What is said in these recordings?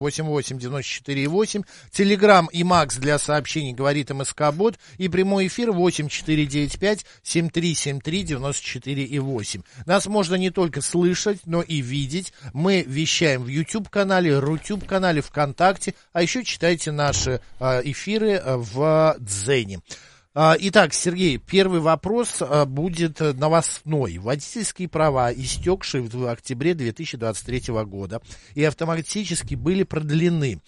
88-94-8, Телеграм и Макс для сообщений говорит МСК-бот, и прямой эфир 8495-7373-94-8. Нас можно не только слышать, но и видеть. Мы вещаем в YouTube-канале, Рутюб-канале, ВКонтакте, а еще читайте наши эфиры в Дзене. Итак, Сергей, первый вопрос будет новостной. Водительские права, истекшие в октябре 2023 года, и автоматически были продлены.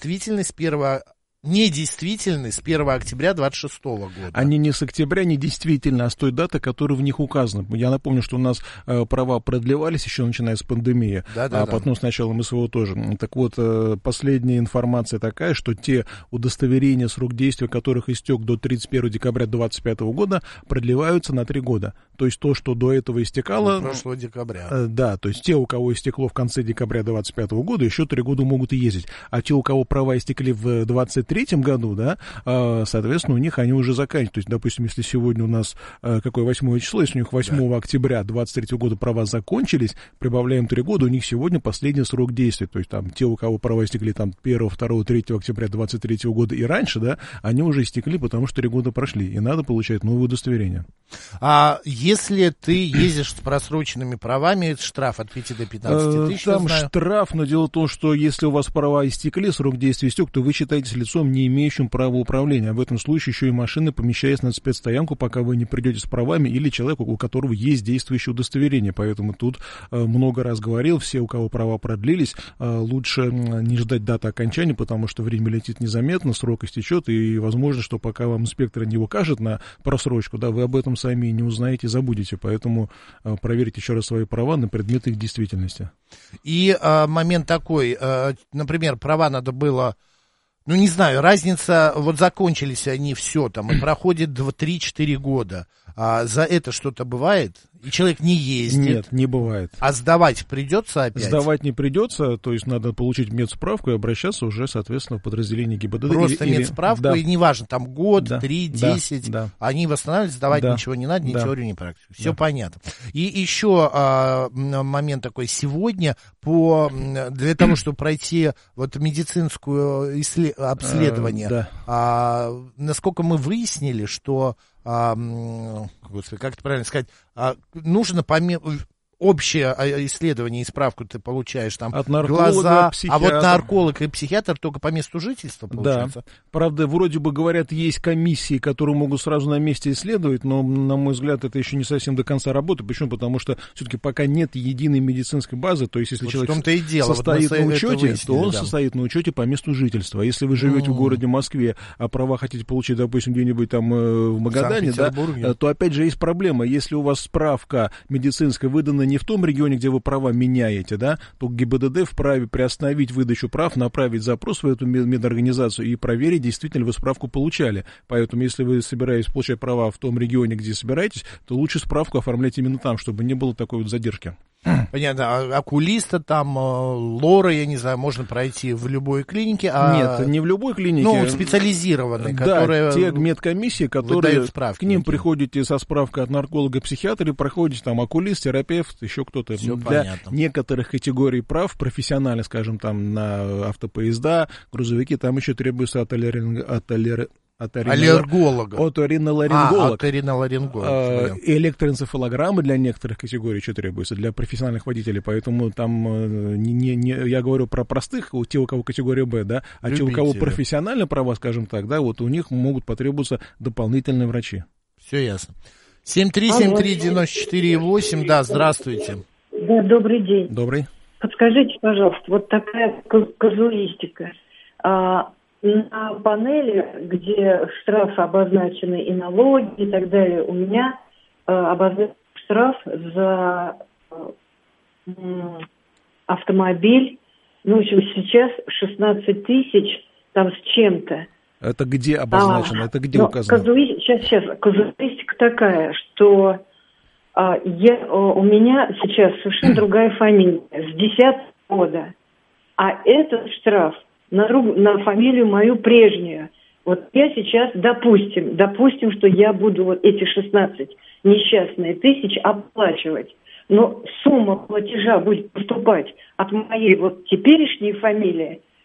Недействительны с 1 октября 2026 года. Они не с октября, не действительно, а с той даты, которая в них указана. Я напомню, что у нас права продлевались еще начиная с пандемии, потом с началом СВО тоже. Так вот, последняя информация такая, что те удостоверения, срок действия которых истек до 31 декабря 2025 года, продлеваются на 3 года. То есть то, что до этого истекало... Прошлого декабря. Да, то есть те, у кого истекло в конце декабря 2025 года, еще 3 года могут и ездить. А те, у кого права истекли в 2023 году, да, соответственно, у них они уже заканчиваются. То есть, допустим, если сегодня у нас какое 8 число, если у них 8 октября 2023 года права закончились, прибавляем 3 года, у них сегодня последний срок действия. То есть там те, у кого права истекли там 1, 2, 3 октября 2023 года и раньше, да, они уже истекли, потому что 3 года прошли, и надо получать новое удостоверение. А если ты ездишь с просроченными правами, это штраф от 5 до 15 тысяч, там штраф, но дело в том, что если у вас права истекли, срок действия истек, то вы считаетесь лицом, не имеющим права управления. В этом случае еще и машина помещается на спецстоянку, пока вы не придете с правами, или человеку, у которого есть действующее удостоверение. Поэтому тут много раз говорил, все, у кого права продлились, лучше не ждать даты окончания, потому что время летит незаметно, срок истечет, и возможно, что пока вам инспектор не укажет на просрочку, да, вы об этом сами не узнаете, забудете. Поэтому проверьте еще раз свои права на предмет их действительности. И момент такой, например, права надо было... Ну, не знаю, разница, вот закончились они все там, и проходит 3-4 года. А за это что-то бывает? И человек не ездит? Нет, не бывает. А сдавать придется опять? Сдавать не придется, то есть надо получить медсправку и обращаться уже, соответственно, в подразделение ГИБДД. Просто медсправку, да. И неважно, там год, да. 3, 10, да. Они восстанавливают, сдавать ничего не надо, ни теорию, ни практику. Все понятно. И еще момент такой, сегодня для того, чтобы пройти вот медицинское обследование, насколько мы выяснили, что господи, как это правильно сказать, нужно общее исследование и справку ты получаешь там от нарколога, глаза, психиатр. А вот нарколог и психиатр только по месту жительства получается. Да. Правда, вроде бы говорят, есть комиссии, которые могут сразу на месте исследовать, но, на мой взгляд, это еще не совсем до конца работает. Почему? Потому что все-таки пока нет единой медицинской базы, то есть если человек состоит на учете, то он состоит на учете по месту жительства. Если вы живете в городе Москве, а права хотите получить, допустим, где-нибудь там в Магадане, да, то опять же есть проблема. Если у вас справка медицинская выдана не в том регионе, где вы права меняете, да, то ГИБДД вправе приостановить выдачу прав, направить запрос в эту медорганизацию и проверить, действительно вы справку получали. Поэтому, если вы собираетесь получать права в том регионе, где собираетесь, то лучше справку оформлять именно там, чтобы не было такой вот задержки. Понятно, окулиста там, лора, я не знаю, можно пройти в любой клинике. Нет, не в любой клинике. Ну, специализированной, которые... Да, те медкомиссии, которые справки, к ним приходите со справкой от нарколога, психиатра, проходите там окулист, терапевт, еще кто-то. Все для понятно. Некоторых категорий прав, профессионально, скажем, там на автопоезда, грузовики, там еще требуется оториноларинголог. Электроэнцефалограммы для некоторых категорий еще требуется, для профессиональных водителей, поэтому там я говорю про простых, те, у кого категория Б, да, а те, у кого профессиональные права, скажем так, да, вот у них могут потребоваться дополнительные врачи. Все ясно. 7373948, да, здравствуйте. Да, добрый день. Добрый. Подскажите, пожалуйста, вот такая казуистика. На панели, где штрафы обозначены и налоги и так далее, у меня обозначен штраф за автомобиль, ну, в общем, сейчас 16 тысяч там с чем-то. Это где обозначено? Это где указано? Сейчас. Казуистика такая, что у меня сейчас совершенно другая фамилия, с 10-го года. А этот штраф на фамилию мою прежнюю. Вот я сейчас, допустим, что я буду вот эти 16 несчастные тысяч оплачивать. Но сумма платежа будет поступать от моей вот теперешней фамилии